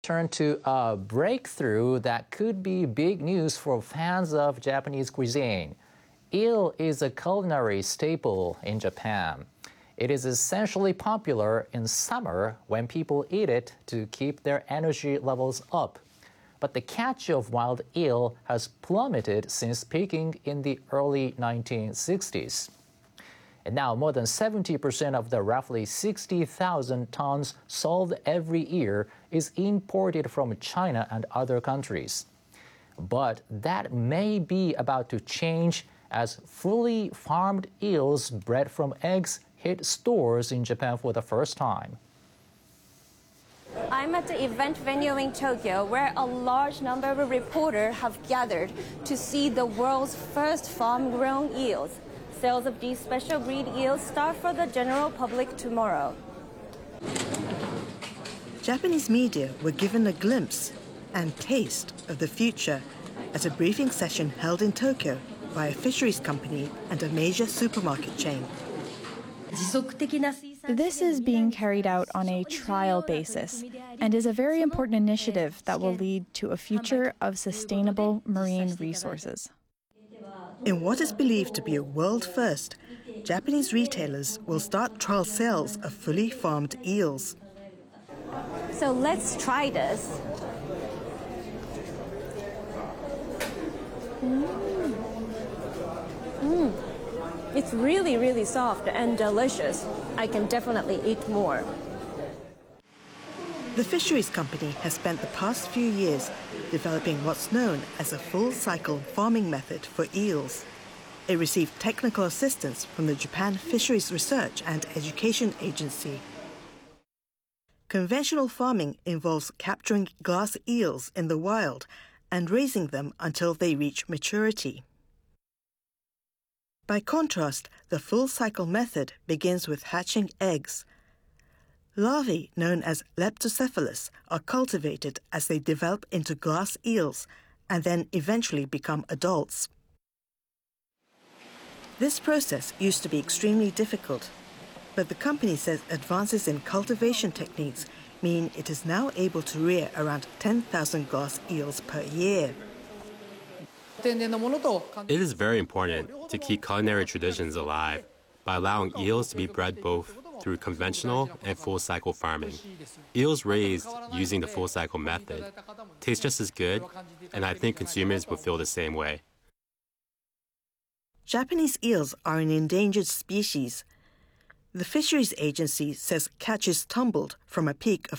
Turn to a breakthrough that could be big news for fans of Japanese cuisine. Eel is a culinary staple in Japan. It is essentially popular in summer when people eat it to keep their energy levels up. But the catch of wild eel has plummeted since peaking in the early 1960s. And now more than 70% of the roughly 60,000 tons sold every year is imported from China and other countries. But that may be about to change as fully farmed eels bred from eggs hit stores in Japan for the first time. I'm at the event venue in Tokyo where a large number of reporters have gathered to see the world's first farm-grown eels. Sales of these special breed eels start for the general public tomorrow. Japanese media were given a glimpse and taste of the future at a briefing session held in Tokyo by a fisheries company and a major supermarket chain. This is being carried out on a trial basis and is a very important initiative that will lead to a future of sustainable marine resources. In what is believed to be a world first, Japanese retailers will start trial sales of fully farmed eels. So let's try this. It's really, really soft and delicious. I can definitely eat more. The fisheries company has spent the past few years developing what's known as a full-cycle farming method for eels. It received technical assistance from the Japan Fisheries Research and Education Agency. Conventional farming involves capturing glass eels in the wild and raising them until they reach maturity. By contrast, the full-cycle method begins with hatching eggs. Larvae, known as leptocephalus, are cultivated as they develop into glass eels and then eventually become adults. This process used to be extremely difficult, but the company says advances in cultivation techniques mean it is now able to rear around 10,000 glass eels per year. It is very important to keep culinary traditions alive by allowing eels to be bred both through conventional and full-cycle farming. Eels raised using the full-cycle method taste just as good, and I think consumers will feel the same way. Japanese eels are an endangered species. The Fisheries Agency says catches tumbled from a peak of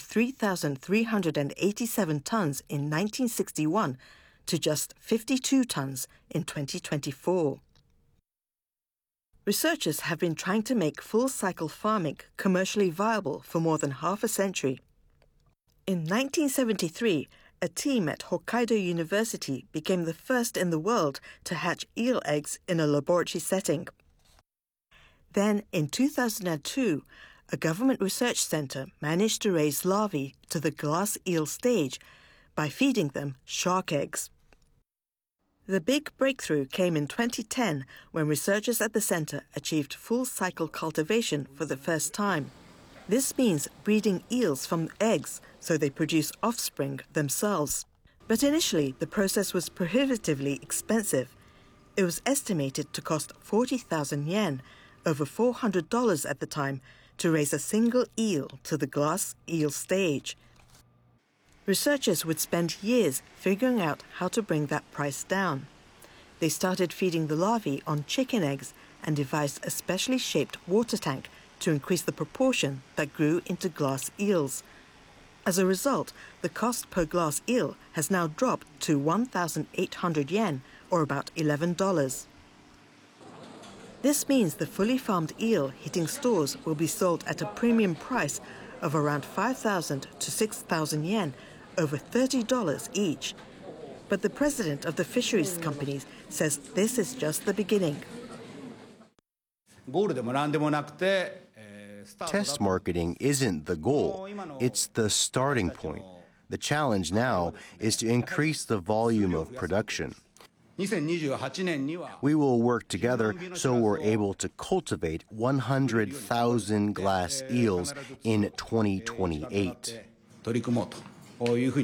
3,387 tons in 1961 to just 52 tons in 2024. Researchers have been trying to make full-cycle farming commercially viable for more than half a century. In 1973, a team at Hokkaido University became the first in the world to hatch eel eggs in a laboratory setting. Then, in 2002, a government research center managed to raise larvae to the glass eel stage by feeding them shark eggs. The big breakthrough came in 2010 when researchers at the center achieved full-cycle cultivation for the first time. This means breeding eels from eggs so they produce offspring themselves. But initially, the process was prohibitively expensive. It was estimated to cost 40,000 yen, over $400 at the time, to raise a single eel to the glass eel stage. Researchers would spend years figuring out how to bring that price down. They started feeding the larvae on chicken eggs and devised a specially shaped water tank to increase the proportion that grew into glass eels. As a result, the cost per glass eel has now dropped to 1,800 yen, or about $11. This means the fully farmed eel hitting stores will be sold at a premium price of around 5,000 to 6,000 yen, over $30 each. But the president of the fisheries companies says this is just the beginning. Test marketing isn't the goal, it's the starting point. The challenge now is to increase the volume of production. We will work together so we're able to cultivate 100,000 glass eels in 2028. いうふうに